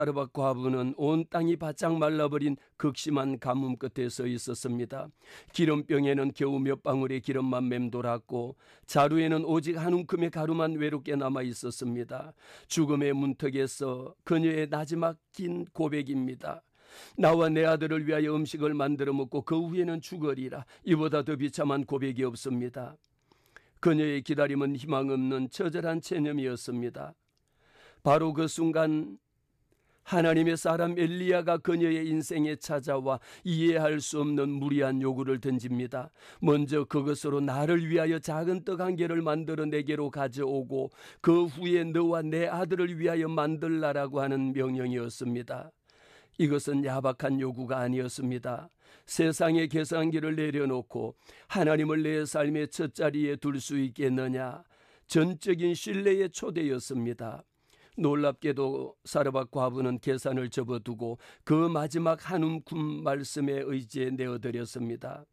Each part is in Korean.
사르밧 과부는 온 땅이 바짝 말라버린 극심한 가뭄 끝에 서 있었습니다. 기름병에는 겨우 몇 방울의 기름만 맴돌았고 자루에는 오직 한 움큼의 가루만 외롭게 남아 있었습니다. 죽음의 문턱에서 그녀의 마지막 긴 고백입니다. 나와 내 아들을 위하여 음식을 만들어 먹고 그 후에는 죽으리라. 이보다 더 비참한 고백이 없습니다. 그녀의 기다림은 희망 없는 처절한 체념이었습니다. 바로 그 순간 하나님의 사람 엘리야가 그녀의 인생에 찾아와 이해할 수 없는 무리한 요구를 던집니다. 먼저 그것으로 나를 위하여 작은 떡 한 개를 만들어 내게로 가져오고 그 후에 너와 내 아들을 위하여 만들라라고 하는 명령이었습니다. 이것은 야박한 요구가 아니었습니다. 세상의 계산기를 내려놓고 하나님을 내 삶의 첫 자리에 둘 수 있겠느냐, 전적인 신뢰의 초대였습니다. 놀랍게도 사르밧 과부는 계산을 접어두고 그 마지막 한 움큼 말씀에 의지해 내어드렸습니다.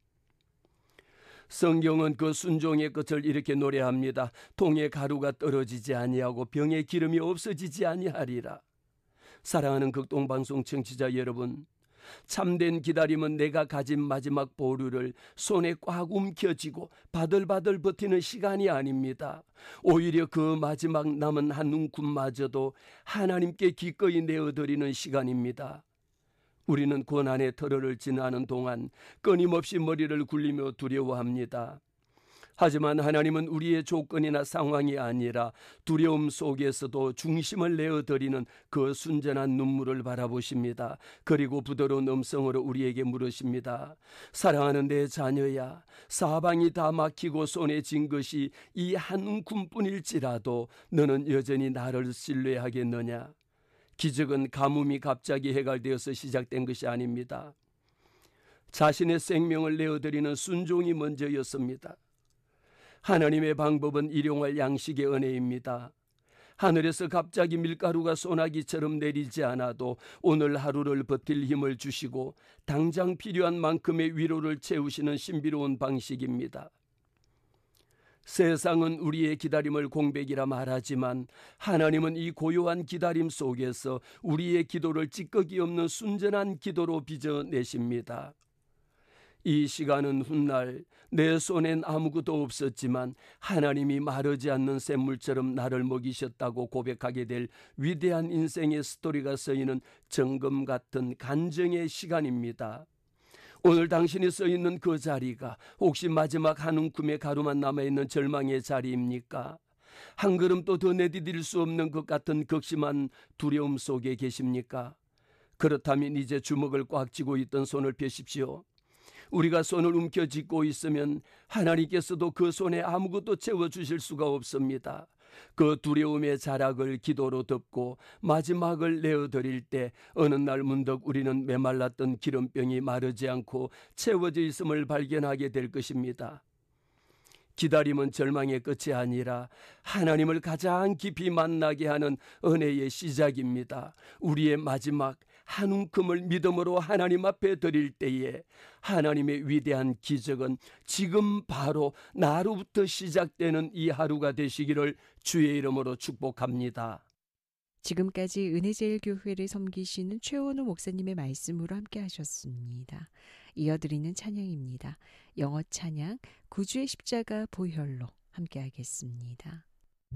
성경은 그 순종의 끝을 이렇게 노래합니다. 통에 가루가 떨어지지 아니하고 병에 기름이 없어지지 아니하리라. 사랑하는 극동방송 청취자 여러분, 참된 기다림은 내가 가진 마지막 보루를 손에 꽉 움켜쥐고 바들바들 버티는 시간이 아닙니다. 오히려 그 마지막 남은 한 움큼마저도 하나님께 기꺼이 내어드리는 시간입니다. 우리는 고난의 터널을 지나는 동안 끊임없이 머리를 굴리며 두려워합니다. 하지만 하나님은 우리의 조건이나 상황이 아니라 두려움 속에서도 중심을 내어드리는 그 순전한 눈물을 바라보십니다. 그리고 부드러운 음성으로 우리에게 물으십니다. 사랑하는 내 자녀야, 사방이 다 막히고 손에 쥔 것이 이 한 움큼뿐일지라도 너는 여전히 나를 신뢰하겠느냐? 기적은 가뭄이 갑자기 해갈되어서 시작된 것이 아닙니다. 자신의 생명을 내어드리는 순종이 먼저였습니다. 하나님의 방법은 일용할 양식의 은혜입니다. 하늘에서 갑자기 밀가루가 소나기처럼 내리지 않아도 오늘 하루를 버틸 힘을 주시고 당장 필요한 만큼의 위로를 채우시는 신비로운 방식입니다. 세상은 우리의 기다림을 공백이라 말하지만 하나님은 이 고요한 기다림 속에서 우리의 기도를 찌꺼기 없는 순전한 기도로 빚어내십니다. 이 시간은 훗날 내 손엔 아무것도 없었지만 하나님이 마르지 않는 샘물처럼 나를 먹이셨다고 고백하게 될 위대한 인생의 스토리가 쓰이는 정금 같은 간증의 시간입니다. 오늘 당신이 서 있는 그 자리가 혹시 마지막 한 움큼의 가루만 남아있는 절망의 자리입니까? 한 걸음도 더 내디딜 수 없는 것 같은 극심한 두려움 속에 계십니까? 그렇다면 이제 주먹을 꽉 쥐고 있던 손을 펴십시오. 우리가 손을 움켜쥐고 있으면 하나님께서도 그 손에 아무것도 채워주실 수가 없습니다. 그 두려움의 자락을 기도로 덮고 마지막을 내어드릴 때 어느 날 문득 우리는 메말랐던 기름병이 마르지 않고 채워져 있음을 발견하게 될 것입니다. 기다림은 절망의 끝이 아니라 하나님을 가장 깊이 만나게 하는 은혜의 시작입니다. 우리의 마지막 한 움큼을 믿음으로 하나님 앞에 드릴 때에 하나님의 위대한 기적은 지금 바로 나로부터 시작되는 이 하루가 되시기를 주의 이름으로 축복합니다. 지금까지 은혜제일교회를 섬기시는 최원우 목사님의 말씀으로 함께 하셨습니다. 이어드리는 찬양입니다. 영어 찬양 구주의 십자가 보혈로 함께 하겠습니다.